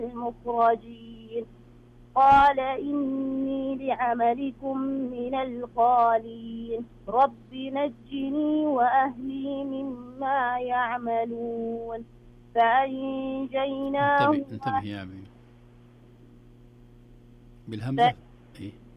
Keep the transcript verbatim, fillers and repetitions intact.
المخرجين قال إني لعملكم من القالين رب نجني وأهلي مما يعملون فأنجيناه. انتبه انتبه يا أبي بالهمزة. إيه